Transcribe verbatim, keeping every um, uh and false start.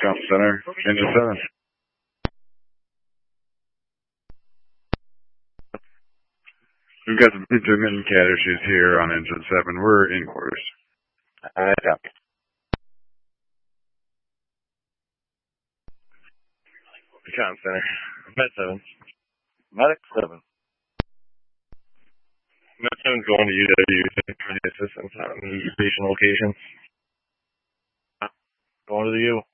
Comp Center, Engine seven. We've got some intermittent cat issues here on Engine seven. We're in quarters. I copy. Comp Center, Med seven. Medic seven. Med seven's going to U W for the assistance on the patient location. Going to the U.